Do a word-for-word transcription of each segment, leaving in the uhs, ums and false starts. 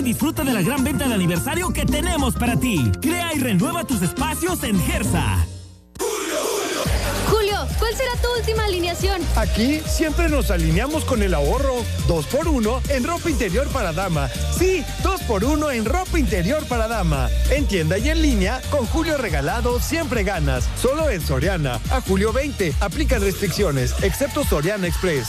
disfruta de la gran venta de aniversario que tenemos para ti. Crea y renueva tus espacios en Gersa. Julio, ¿cuál será tu última alineación? Aquí siempre nos alineamos con el ahorro. Dos por uno en ropa interior para dama. Sí, dos por uno en ropa interior para dama. En tienda y en línea, con Julio Regalado siempre ganas. Solo en Soriana. A julio veinte. Aplican restricciones, excepto Soriana Express.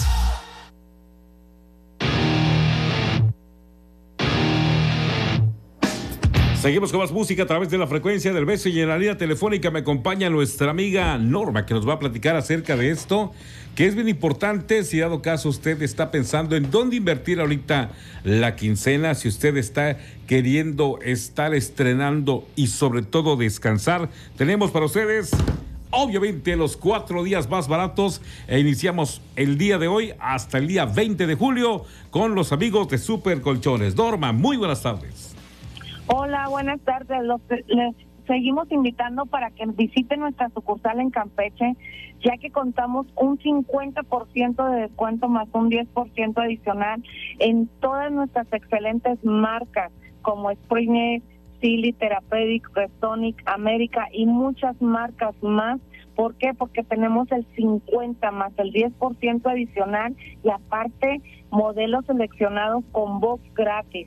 Seguimos con más música a través de la frecuencia del beso, y en la línea telefónica me acompaña nuestra amiga Norma, que nos va a platicar acerca de esto, que es bien importante si dado caso usted está pensando en dónde invertir ahorita la quincena, si usted está queriendo estar estrenando y sobre todo descansar. Tenemos para ustedes obviamente los cuatro días más baratos e iniciamos el día de hoy hasta el día veinte de julio con los amigos de Super Colchones. Norma, muy buenas tardes. Hola, buenas tardes. Los, les seguimos invitando para que visiten nuestra sucursal en Campeche, ya que contamos un cincuenta por ciento de descuento más un diez por ciento adicional en todas nuestras excelentes marcas como Springer, Silly, Therapeutic, Restonic, América y muchas marcas más. ¿Por qué? Porque tenemos el cincuenta más el diez por ciento adicional y aparte modelos seleccionados con box gratis.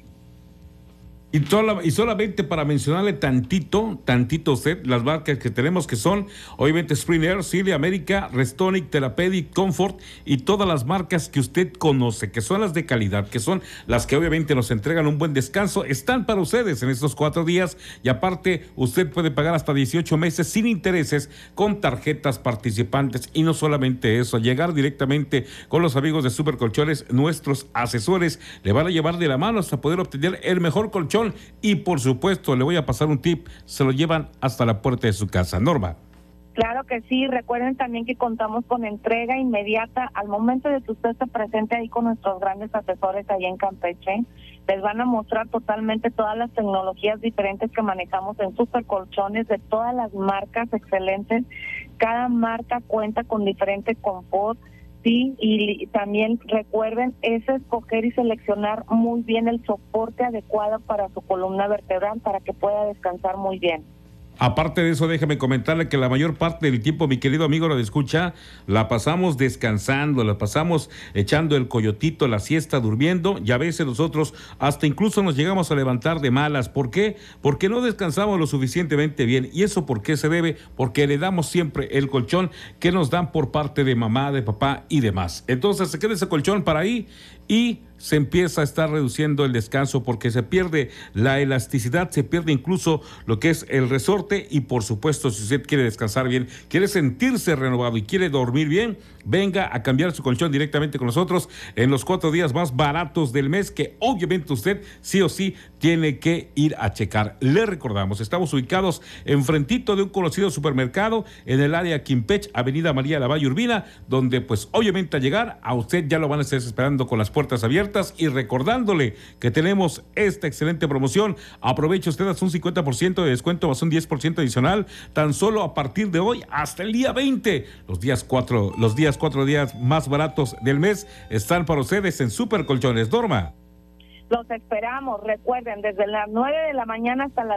Y, toda, y solamente para mencionarle tantito, tantito a usted, las marcas que tenemos que son, obviamente, Springer, Silly, América, Restonic, Therapeutic, Comfort y todas las marcas que usted conoce, que son las de calidad, que son las que obviamente nos entregan un buen descanso, están para ustedes en estos cuatro días y aparte usted puede pagar hasta dieciocho meses sin intereses con tarjetas participantes y no solamente eso, llegar directamente con los amigos de Super Colchones, nuestros asesores le van a llevar de la mano hasta poder obtener el mejor colchón. Y por supuesto, le voy a pasar un tip, se lo llevan hasta la puerta de su casa. Norma. Claro que sí, recuerden también que contamos con entrega inmediata al momento de que usted se presente ahí con nuestros grandes asesores ahí en Campeche. Les van a mostrar totalmente todas las tecnologías diferentes que manejamos en Super Colchones de todas las marcas excelentes. Cada marca cuenta con diferente confort. Sí, y también recuerden, es escoger y seleccionar muy bien el soporte adecuado para su columna vertebral para que pueda descansar muy bien. Aparte de eso, déjame comentarle que la mayor parte del tiempo, mi querido amigo Radio Escucha, la pasamos descansando, la pasamos echando el coyotito, la siesta, durmiendo, y a veces nosotros hasta incluso nos llegamos a levantar de malas. ¿Por qué? Porque no descansamos lo suficientemente bien. ¿Y eso por qué se debe? Porque heredamos siempre el colchón que nos dan por parte de mamá, de papá y demás. Entonces se queda ese colchón para ahí y se empieza a estar reduciendo el descanso porque se pierde la elasticidad, se pierde incluso lo que es el resorte y por supuesto si usted quiere descansar bien, quiere sentirse renovado y quiere dormir bien, venga a cambiar su colchón directamente con nosotros en los cuatro días más baratos del mes que obviamente usted sí o sí tiene que ir a checar. Le recordamos, estamos ubicados enfrentito de un conocido supermercado en el área Quimpech, Avenida María Lavalle Urbina, donde pues obviamente al llegar a usted ya lo van a estar esperando con las puertas abiertas y recordándole que tenemos esta excelente promoción. Aproveche usted hasta un cincuenta por ciento de descuento más un diez por ciento adicional tan solo a partir de hoy hasta el día veinte. Los días cuatro, los días cuatro días más baratos del mes están para ustedes en Super Colchones. Norma. Los esperamos, recuerden, desde las nueve de la mañana hasta las